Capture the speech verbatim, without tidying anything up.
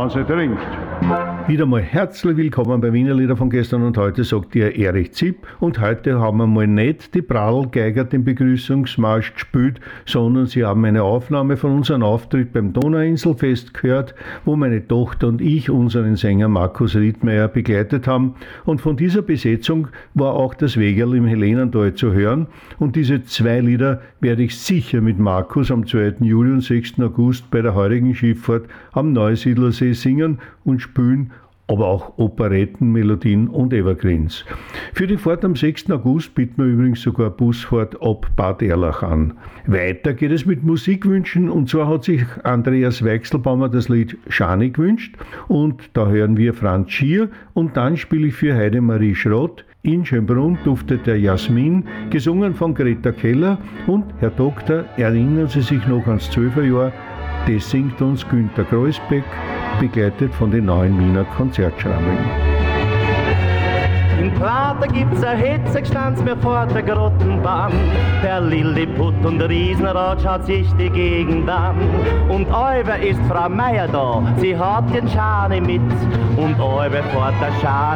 wenn sie trinkt. Wieder mal herzlich willkommen bei Wiener Lieder von gestern und heute, sagt ihr Erich Zipp. Und heute haben wir mal nicht die Pradl-Geiger den Begrüßungsmarsch gespielt, sondern sie haben eine Aufnahme von unserem Auftritt beim Donauinselfest gehört, wo meine Tochter und ich unseren Sänger Markus Riedmeier begleitet haben. Und von dieser Besetzung war auch das Wegerl im Helenental zu hören. Und diese zwei Lieder werde ich sicher mit Markus am zweiten Juli und sechsten August bei der heurigen Schifffahrt am Neusiedlersee singen und spielen, aber auch Operetten, Melodien und Evergreens. Für die Fahrt am sechsten August bieten wir übrigens sogar eine Busfahrt ab Bad Erlach an. Weiter geht es mit Musikwünschen, und zwar hat sich Andreas Weichselbaumer das Lied Schani gewünscht, und da hören wir Franz Schier, und dann spiele ich für Heidemarie Schrott In Schönbrunn duftet der Jasmin, gesungen von Greta Keller, und Herr Doktor, erinnern Sie sich noch ans Zwölferjahr, das singt uns Günter Kreuzbeck, begleitet von den neuen Wiener Konzertschrammeln. In Prater gibt's a Hetze, gestand's mir vor der Grottenbahn. Der Lilliput und der Riesenrad schaut sich die Gegend an. Und Euber ist Frau Meier da, sie hat den Schani mit. Und Euber fährt der Schani